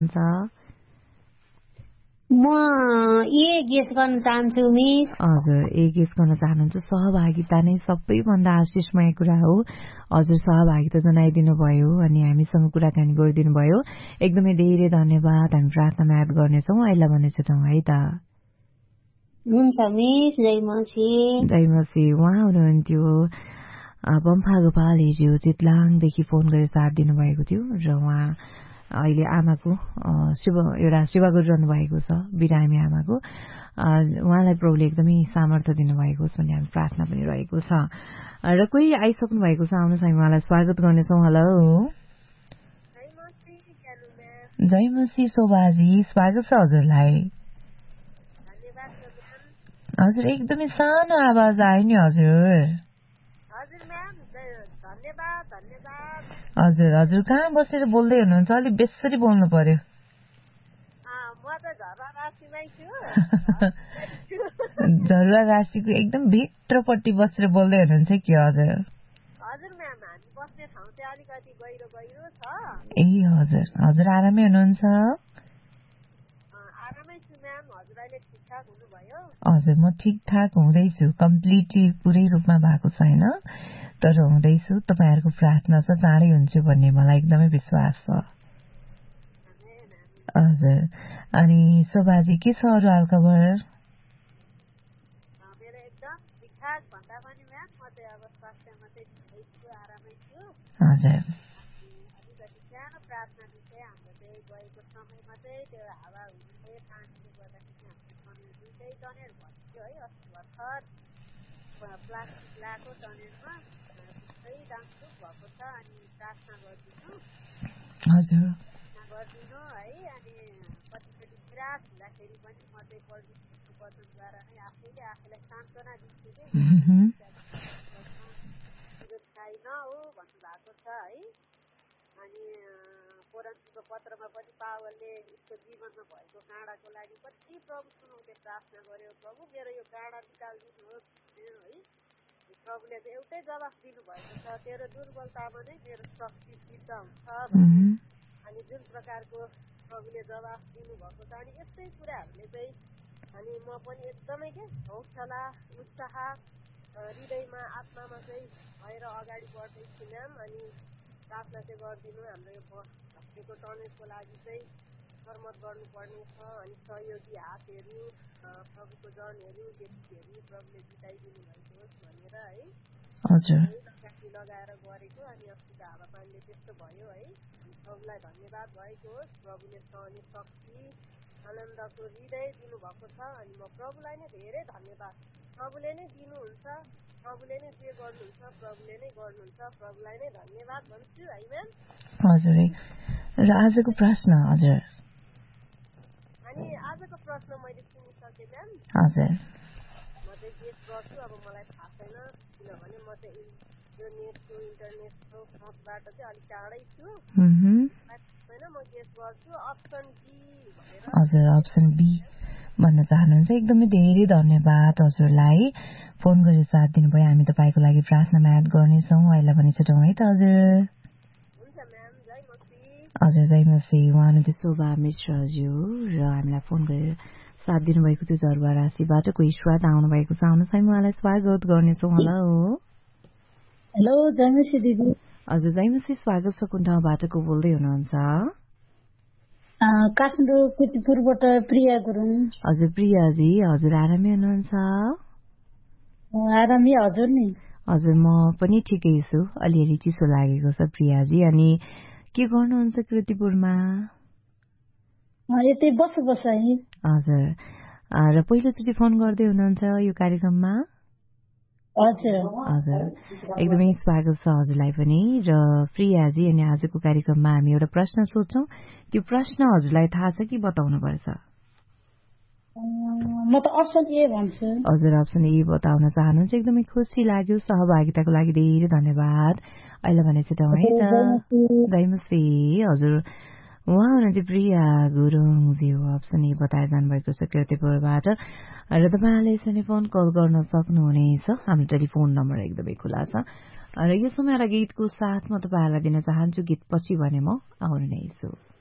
म ए गेस गर्न चाहन्छु मिस। हजुर ए गेस गर्न चाहनुहुन्छ। सहभागिता नै सबैभन्दा आशिषमय कुरा हो। हजुर सहभागिता जनाइदिनु भयो अनि हामीसँग कुराकानी गरिदिनु भयो, एकदमै धेरै धन्यवाद। हामी प्रार्थनामा याद गर्नेछौँ। अहिले भने छौँ है त। हुन्छ मिस, जय मसी। जय मसी। उहाँ हुनुहुन्थ्यो पम्फा गोपाल हिजो चितलाङदेखि फोन गरेर साथ दिनुभएको थियो र उहाँ अहिले आमाको एउटा सेवा गरिरहनु भएको छ, बिरामी आमाको। उहाँलाई प्रभुले एकदमै सामर्थ्य दिनुभएको होस् भन्ने हामी प्रार्थना पनि रहेको छ। र कोही आइसक्नु भएको छ, आउनुहोस् हामी उहाँलाई स्वागत गर्नेछौँ। हेलो जय मसी शोभाजी, स्वागत छ हजुरलाई। हजुर एकदमै सानो आवाज आयो नि हजुर। हजुर हजुर कहाँ बसेर बोल्दै हुनुहुन्छ? अलिक बेसरी बोल्नु पर्यो। झरुवा राशीको एकदम भित्रपट्टि बसेर बोल्दै हुनुहुन्छ कि? हजुर ए हजुर हजुर आरामै हुनुहुन्छ? हजुर म ठिकठाक हुँदैछु, कम्प्लिटली पुरै रूपमा भएको छैन तर हुँदैछु। तपाईँहरूको प्रार्थना छ चाँडै हुन्छु भन्ने मलाई एकदमै विश्वास छ। हजुर अनि शोभाजी के छ अरू हालखबर? हजुर हजुर कोरन्थीको पत्रमा पनि पावलले उसको जीवनमा भएको काँडाको लागि कति प्रभुसँग उसले प्रार्थना गर्यो, प्रभु मेरो यो काँडा निकालिदिनुहोस् है। प्रभुले चाहिँ एउटै जवाफ दिनुभएको छ, तेरो दुर्बलतामा नै मेरो शक्ति सिद्ध हुन्छ भन्ने। अनि जुन प्रकारको प्रभुले जवाफ दिनुभएको छ, अनि यस्तै कुराहरूले चाहिँ अनि म पनि एकदमै के हौसला उत्साह हृदयमा आत्मामा चाहिँ भएर अगाडि बढ्दैछु म्याम। अनि प्रार्थना चाहिँ गरिदिनु, हाम्रो यो भक्तिको टर्नेजको लागि चाहिँ कर्मत गर्नुपर्ने छ। अनि सहयोगी हातहरू, प्रभुको जनहरू, व्यक्तिहरू प्रभुले जिताइदिनु भएको होस् भनेर है। हजुर लगाएर गरेको अनि अस्तिको हावापानीले त्यस्तो भयो है। प्रभुलाई धन्यवाद भएको होस्। प्रभुले सहने शक्ति आनन्दको हृदय दिनुभएको छ। अनि म प्रभुलाई नै धेरै धन्यवाद, प्रभुले नै दिनुहुन्छ, प्रभुले नै जे गर्नुहुन्छ प्रभुले नै गर्नुहुन्छ, प्रभुलाई नै धन्यवाद भन्छु है म्याम। हजुर र आजको प्रश्न? हजुर अनि आजको प्रश्न मैले सुनिसकेँ म्याम। हजुर म चाहिँ गेस गर्छु, अब मलाई थाहा छैन किनभने म चाहिँ यो नेटको इन्टरनेटको पहुँचबाट चाहिँ अलिक टाढै छु होइन। म गेस गर्छु अप्सन बी भनेर। हजुर अप्सन बी भन्न चाहनुहुन्छ। एकदमै धेरै धन्यवाद हजुरलाई, फोन गरेर साथ दिनुभयो। हामी तपाईँको लागि प्रार्थनामा याद गर्नेछौँ। अहिले भने छुटौँ है त हजुर। हजुर जय मसी। उहाँ हुनुहुन्थ्यो शोभा मिश्र हजुर र हामीलाई फोन गरेर साथ दिनुभएको थियो झरुवा राशीबाट। कोही स्वाद आउनुभएको छ, आउनुहोस् हामी उहाँलाई स्वागत गर्नेछौँ। हेलो हेलो जय मसी दिदी। हजुर जय मसी, स्वागत छ। कुन ठाउँबाट को बोल्दै हुनुहुन्छ? काठमाडौँ कीर्तिपुरबाट प्रिया गुरुङ। हजुर प्रियाजी, हजुर आरामै हुनुहुन्छ? आरामै हजुर नि। हजुर म पनि ठिकै छु, अलिअलि चिसो लागेको छ प्रियाजी। अनि के गर्नुहुन्छ कीर्तिपुरमा? यतै बस है। हजुर र पहिलोचोटि फोन गर्दै हुनुहुन्छ यो कार्यक्रममा? हजुर हजुर एकदमै स्वागत छ हजुरलाई पनि। र प्रियाजी अनि आजको कार्यक्रममा हामी एउटा प्रश्न सोध्छौँ, त्यो प्रश्न हजुरलाई थाहा छ कि बताउनु पर्छ? म त अप्सन ए भन्छु। हजुर अप्सन ए बताउन चाहनुहुन्छ। एकदमै खुसी लाग्यो, सहभागिताको लागि धेरै धन्यवाद। अहिले भने छिटौँ है त। जय मसी। हजुर उहाँ हुनुहुन्थ्यो प्रिया गुरुङज्यू, अप्सन ए बताएर जानुभएको छ कीर्तिपुरबाट। र तपाईँले यसरी फोन कल गर्न सक्नुहुनेछ, हाम्रो टेलिफोन नम्बर एकदमै खुला छ। र यो समय एउटा गीतको साथ म तपाईँहरूलाई दिन चाहन्छु, गीत पछि भने म आउने नै छु।